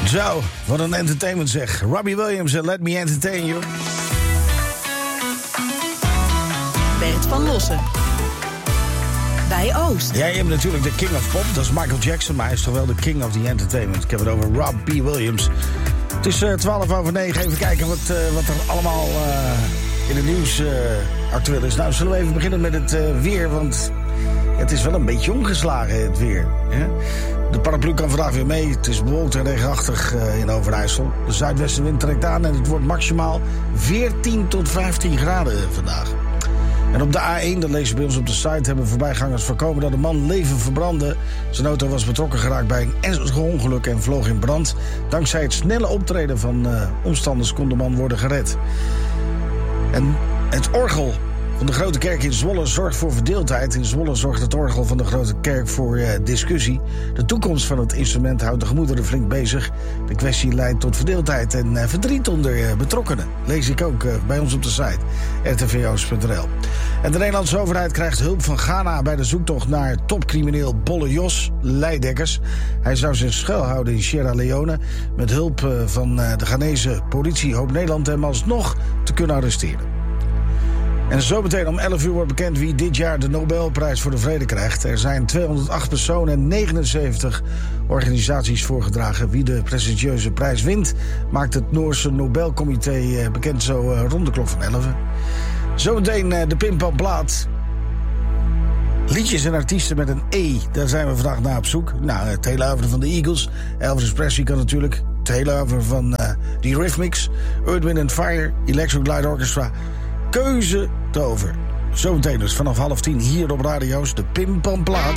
Zo, wat een entertainment zeg. Robbie Williams en Let Me Entertain You. Bert van Lossen. Bij Oost. Ja, je hebt natuurlijk de King of Pop, dat is Michael Jackson, maar hij is toch wel de King of the Entertainment. Ik heb het over Robbie Williams. Het is 9:12. Even kijken wat er allemaal in het nieuws actueel is. Nou, zullen we even beginnen met het weer, want het is wel een beetje omgeslagen, het weer. Hè? De paraplu kan vandaag weer mee. Het is bewolkt en regenachtig in Overijssel. De zuidwestenwind trekt aan en het wordt maximaal 14 tot 15 graden vandaag. En op de A1, dat lees je bij ons op de site, hebben voorbijgangers voorkomen dat een man leven verbrandde. Zijn auto was betrokken geraakt bij een ernstig ongeluk en vloog in brand. Dankzij het snelle optreden van omstanders kon de man worden gered. En het orgel van de Grote Kerk in Zwolle zorgt voor verdeeldheid. In Zwolle zorgt het orgel van de Grote Kerk voor discussie. De toekomst van het instrument houdt de gemoederen flink bezig. De kwestie leidt tot verdeeldheid en verdriet onder betrokkenen. Lees ik ook bij ons op de site rtvoost.nl. En de Nederlandse overheid krijgt hulp van Ghana bij de zoektocht naar topcrimineel Bolle Jos Leidekkers. Hij zou zich schuilhouden in Sierra Leone. Met hulp van de Ghanese politie hoopt Nederland hem alsnog te kunnen arresteren. En zometeen om 11 uur wordt bekend wie dit jaar de Nobelprijs voor de Vrede krijgt. Er zijn 208 personen en 79 organisaties voorgedragen. Wie de prestigieuze prijs wint, maakt het Noorse Nobelcomité bekend zo rond de klok van 11. Zometeen de Pimpamplaat. Liedjes en artiesten met een E, daar zijn we vandaag naar op zoek. Nou, het hele oeuvre van de Eagles. Elvis Presley kan natuurlijk. Het hele oeuvre van The Eurythmics. Earth, Wind & Fire. Electric Light Orchestra. Keuze te over. Zometeen dus vanaf 9:30 hier op radio's de Pimpamplaat.